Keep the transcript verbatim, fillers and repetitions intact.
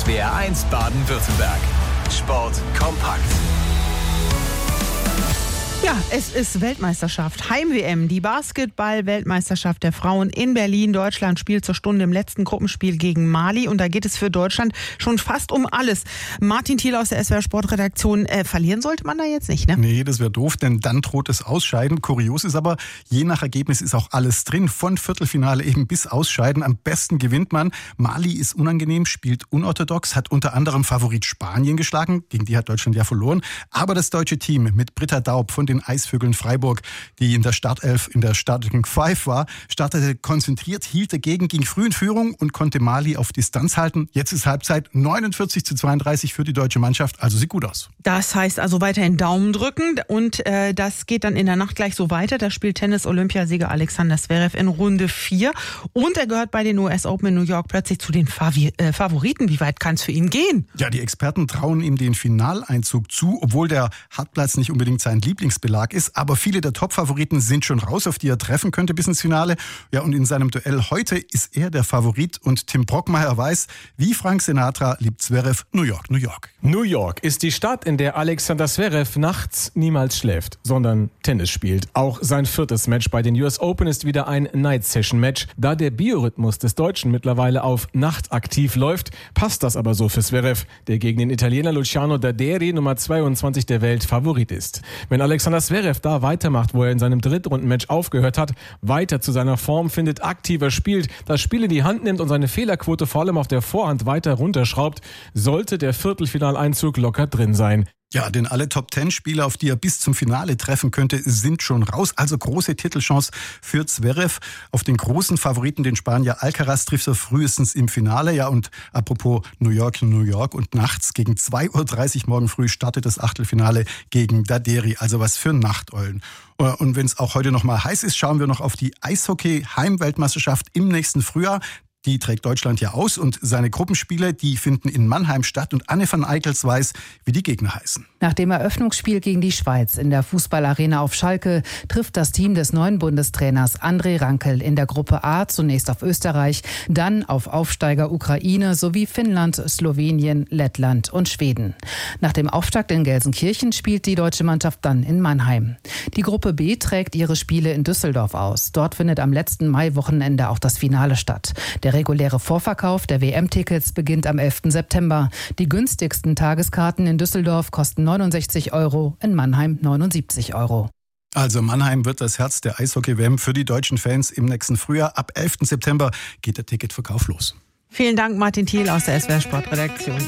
S W R eins Baden-Württemberg. Sport kompakt. Ja, es ist Weltmeisterschaft, Heim-W M, die Basketball-Weltmeisterschaft der Frauen in Berlin. Deutschland spielt zur Stunde im letzten Gruppenspiel gegen Mali und da geht es für Deutschland schon fast um alles. Martin Thiel aus der S W R Sportredaktion, äh, verlieren sollte man da jetzt nicht, ne? Nee, das wäre doof, denn dann droht es Ausscheiden. Kurios ist aber, je nach Ergebnis ist auch alles drin, von Viertelfinale eben bis Ausscheiden. Am besten gewinnt man. Mali ist unangenehm, spielt unorthodox, hat unter anderem Favorit Spanien geschlagen, gegen die hat Deutschland ja verloren. Aber das deutsche Team mit Britta Daub von den Eisvögeln Freiburg, die in der Startelf, in der Starting Five war, startete konzentriert, hielt dagegen, ging früh in Führung und konnte Mali auf Distanz halten. Jetzt ist Halbzeit, neunundvierzig zu zweiunddreißig für die deutsche Mannschaft, also sieht gut aus. Das heißt also weiterhin Daumen drücken und äh, das geht dann in der Nacht gleich so weiter. Da spielt Tennis-Olympiasieger Alexander Zverev in Runde vier und er gehört bei den U S Open in New York plötzlich zu den Favi- äh, Favoriten. Wie weit kann es für ihn gehen? Ja, die Experten trauen ihm den Finaleinzug zu, obwohl der Hartplatz nicht unbedingt sein Lieblingsbelag ist, aber viele der Top-Favoriten sind schon raus, auf die er treffen könnte bis ins Finale. Ja, und in seinem Duell heute ist er der Favorit und Tim Brockmeier weiß, wie Frank Sinatra liebt Zverev New York, New York. New York ist die Stadt, in der Alexander Zverev nachts niemals schläft, sondern Tennis spielt. Auch sein viertes Match bei den U S Open ist wieder ein Night-Session-Match. Da der Biorhythmus des Deutschen mittlerweile auf nachtaktiv läuft, passt das aber so für Zverev, der gegen den Italiener Luciano Daderi, Nummer zweiundzwanzig der Welt, Favorit ist. Wenn Alexander Zverev da weitermacht, wo er in seinem Drittrundenmatch aufgehört hat, weiter zu seiner Form findet, aktiver spielt, das Spiel in die Hand nimmt und seine Fehlerquote vor allem auf der Vorhand weiter runterschraubt, sollte der Viertelfinaleinzug locker drin sein. Ja, denn alle Top-Ten-Spieler, auf die er bis zum Finale treffen könnte, sind schon raus. Also große Titelchance für Zverev. Auf den großen Favoriten, den Spanier Alcaraz, trifft er frühestens im Finale. Ja, und apropos New York, New York und nachts gegen zwei Uhr dreißig morgen früh startet das Achtelfinale gegen Daderi. Also was für Nachteulen. Und wenn es auch heute noch mal heiß ist, schauen wir noch auf die Eishockey-Heimweltmeisterschaft im nächsten Frühjahr. Die trägt Deutschland ja aus und seine Gruppenspiele, die finden in Mannheim statt und Anne van Eickels weiß, wie die Gegner heißen. Nach dem Eröffnungsspiel gegen die Schweiz in der Fußballarena auf Schalke trifft das Team des neuen Bundestrainers André Rankel in der Gruppe A zunächst auf Österreich, dann auf Aufsteiger Ukraine sowie Finnland, Slowenien, Lettland und Schweden. Nach dem Auftakt in Gelsenkirchen spielt die deutsche Mannschaft dann in Mannheim. Die Gruppe B trägt ihre Spiele in Düsseldorf aus. Dort findet am letzten Maiwochenende auch das Finale statt. Der reguläre Vorverkauf der W M-Tickets beginnt am elften September. Die günstigsten Tageskarten in Düsseldorf kosten neunundsechzig Euro, in Mannheim neunundsiebzig Euro. Also Mannheim wird das Herz der Eishockey-W M für die deutschen Fans im nächsten Frühjahr. Ab elften September geht der Ticketverkauf los. Vielen Dank, Martin Thiel aus der S W R Sportredaktion.